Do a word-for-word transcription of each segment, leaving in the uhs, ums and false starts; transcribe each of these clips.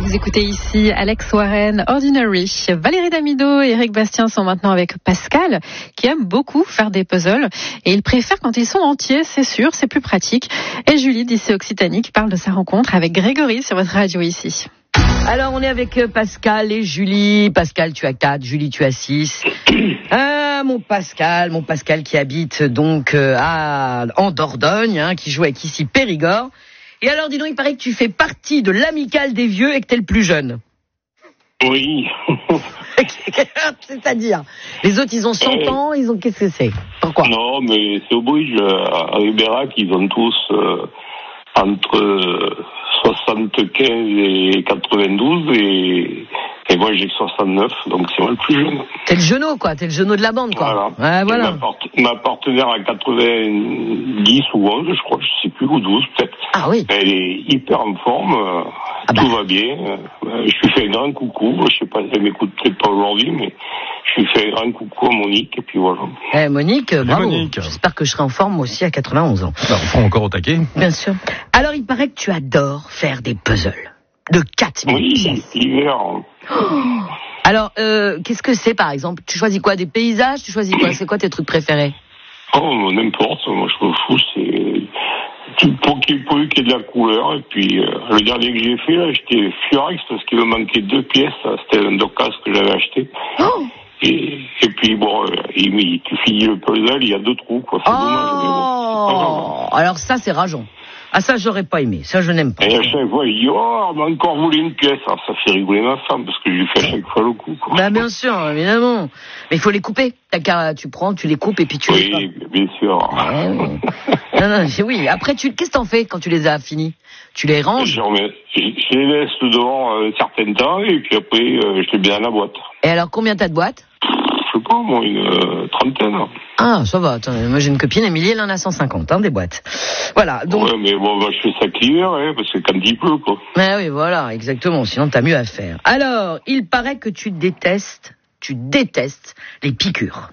Vous écoutez ici Alex Warren, Ordinary. Valérie Damido et Eric Bastien sont maintenant avec Pascal, qui aime beaucoup faire des puzzles. Et il préfère quand ils sont entiers, c'est sûr, c'est plus pratique. Et Julie, d'ici Occitanie, qui parle de sa rencontre avec Grégory sur votre radio ici. Alors, on est avec Pascal et Julie. Pascal, tu as quatre, Julie, tu as six. Ah, mon Pascal, mon Pascal qui habite donc euh, à, en Dordogne, hein, qui joue avec ici Périgord. Et alors, dis donc, il paraît que tu fais partie de l'amicale des vieux et que t'es le plus jeune. Oui. C'est-à-dire, les autres, ils ont cent euh, ans, ils ont, qu'est-ce que c'est? Pourquoi? Non, mais c'est oblige. À Ribérac, ils ont tous euh, entre soixante-quinze et quatre-vingt-douze et, et moi j'ai soixante-neuf, donc c'est moi le plus jeune. T'es le genou, quoi, t'es le genou de la bande, quoi. Voilà. Ouais, voilà. Ma, part, ma partenaire à quatre-vingt-dix ou onze, je crois, je sais plus, ou douze peut-être. Ah oui. Elle est hyper en forme, euh, ah bah. Tout va bien. Euh, je lui fais un grand coucou, je sais pas si elle m'écoute peut-être pas aujourd'hui, mais je lui fais un grand coucou à Monique, et puis voilà. Eh, Monique, bravo. Monique. J'espère que je serai en forme aussi à quatre-vingt-onze ans. Bah, on prend encore au taquet. Bien sûr. Alors, il paraît que tu adores faire des puzzles de quatre mille pièces. Oui, l'hiver. Oh. Alors, euh, qu'est-ce que c'est, par exemple? Tu choisis quoi? Des paysages? Tu choisis quoi? C'est quoi tes trucs préférés? Oh, n'importe. Moi, je me fous. C'est pour qu'il y ait de la couleur. Et puis, euh, le dernier que j'ai fait, là, j'étais furax parce qu'il me manquait deux pièces. C'était un docas que j'avais acheté. Oh. Et, et puis, bon, euh, il, tu finis le puzzle, il y a deux trous, quoi. C'est oh. dommage, mais bon, c'est alors ça, c'est rageant. Ah, ça, j'aurais pas aimé. Ça, je n'aime pas. Et à chaque fois, il dit, oh, on m'a encore voulu une pièce. Alors, ça fait rigoler ma femme, parce que je lui fais à chaque fois le coup, quoi. Bah, bien sûr, évidemment. Mais il faut les couper. T'as qu'à, tu prends, tu les coupes et puis tu oui, les Oui, bien sûr. Ouais, oui. non, non, oui. Après, tu, qu'est-ce que t'en fais quand tu les as finis? Tu les ranges? Je, remets, je, je les laisse dehors un certain temps, et puis après, euh, je les mets dans la boîte. Et alors, combien t'as de boîtes? Je sais pas, moi, une euh, trentaine. Ah, ça va. Attends, moi, j'ai une copine, Émilie, elle en a cent cinquante, hein, des boîtes. Voilà, donc... Ouais, mais bon, bah, je fais ça l'hiver, hein, parce que quand il pleut, quoi. Mais oui, voilà, exactement. Sinon, t'as mieux à faire. Alors, il paraît que tu détestes, tu détestes les piqûres.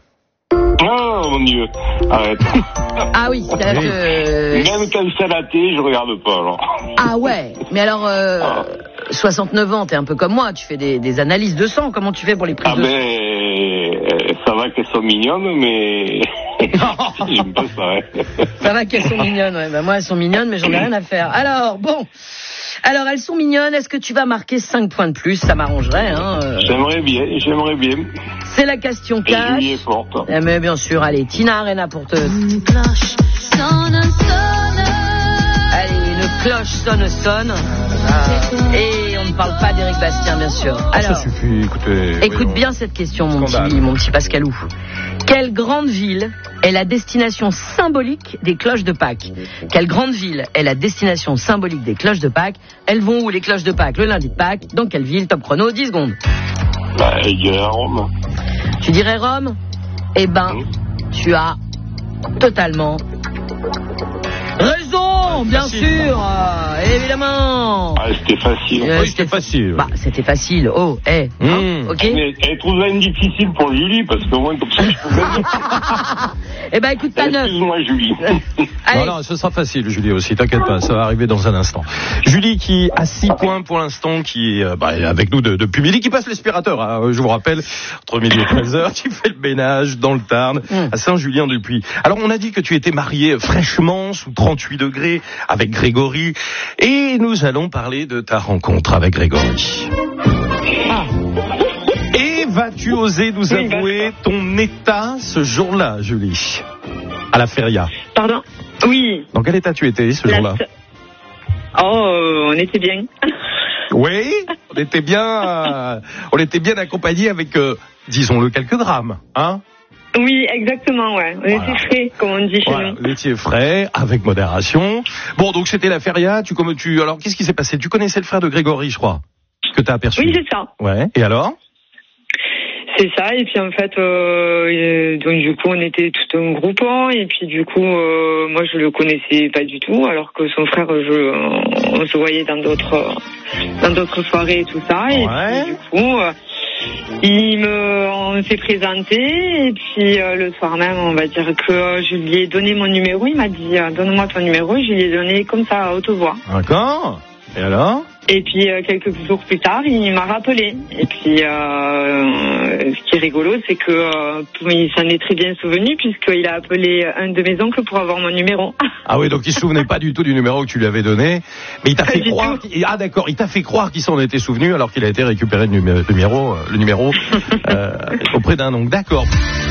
Oh, mon Dieu. Arrête. Ah oui, c'est oui. Que... Même quand c'est à la télé, je regarde pas, alors. Ah ouais, mais alors... Euh... Ah. soixante-neuf ans, t'es un peu comme moi, tu fais des, des analyses de sang, comment tu fais pour les prises ah de ben, sang? Euh, ça va qu'elles sont mignonnes, mais j'aime pas ça. Ouais. Ça va qu'elles sont mignonnes, ouais. Ben, moi elles sont mignonnes, mais j'en ai rien à faire. Alors, bon, alors elles sont mignonnes, est-ce que tu vas marquer cinq points de plus? Ça m'arrangerait, hein. J'aimerais bien, j'aimerais bien. C'est la question cash. Et Julie est forte. Eh, mais bien sûr, allez, Tina Arena pour te... Une cloche sonne, sonne. Allez, une cloche sonne, sonne. Ah. Et on ne parle pas d'Éric Bastien, bien sûr. Alors, ça suffit, écoutez. Écoute voyons. bien cette question, mon petit, mon petit Pascalou. Quelle grande ville est la destination symbolique des cloches de Pâques? Quelle grande ville est la destination symbolique des cloches de Pâques? Elles vont où, les cloches de Pâques, le lundi de Pâques? Dans quelle ville? Top chrono, dix secondes. Bah, il y a Rome. Tu dirais Rome? Eh ben, mmh. tu as totalement raison, bien facile. Sûr, euh, évidemment. Ah, c'était facile. Euh, oui, c'était facile. Bah, c'était facile. Oh, eh, hey, hein, mmh. ok. Mais elle trouve ça difficile pour Julie, parce qu'au moins, comme ça, je peux gagner. Eh ben, écoute, t'as neuf. Excuse-moi, Julie. Allez. Non, non, ce sera facile, Julie aussi, t'inquiète pas, ça va arriver dans un instant. Julie qui a six points pour l'instant, qui est euh, bah, avec nous de, depuis midi, qui passe l'aspirateur, hein, je vous rappelle, entre midi et treize heures, tu fais le ménage dans le Tarn, mmh. à Saint-Julien-du-Puy. Alors, on a dit que tu étais marié fraîchement, sous trente-huit degrés, avec Grégory, et nous allons parler de ta rencontre avec Grégory. Ah. Et vas-tu oser nous oui, avouer d'accord. ton état ce jour-là, Julie, à la feria? Pardon? Oui. Dans quel état tu étais ce la... jour-là? Oh, euh, on était bien. Oui, on était bien, euh, on était bien accompagnés avec, euh, disons-le, quelques grammes, hein? Oui, exactement, ouais. On voilà. était frais, comme on dit chez voilà, nous. Vous étiez frais, avec modération. Bon, donc c'était la feria. Tu, comme tu, alors qu'est-ce qui s'est passé? Tu connaissais le frère de Grégory, je crois, que t'as aperçu. Oui, c'est ça. Ouais. Et alors? C'est ça, et puis en fait, euh, donc du coup, on était tout un groupe, et puis du coup, euh, moi, je le connaissais pas du tout, alors que son frère, je, on se voyait dans d'autres, dans d'autres soirées et tout ça, et ouais. puis du coup, euh, il me, on s'est présenté, et puis euh, le soir même, on va dire que euh, je lui ai donné mon numéro, il m'a dit, euh, donne-moi ton numéro, je lui ai donné comme ça à haute voix. D'accord. Et alors? Et puis euh, quelques jours plus tard, il m'a rappelé. Et puis euh, ce qui est rigolo, c'est que euh, il s'en est très bien souvenu puisqu'il a appelé un de mes oncles pour avoir mon numéro. Ah oui, donc il se souvenait pas du tout du numéro que tu lui avais donné, mais il t'a Pas fait du croire. tout. qu'il- Ah d'accord, il t'a fait croire qu'il s'en était souvenu alors qu'il a été récupéré le numé- le numéro, le numéro euh, auprès d'un oncle. D'accord.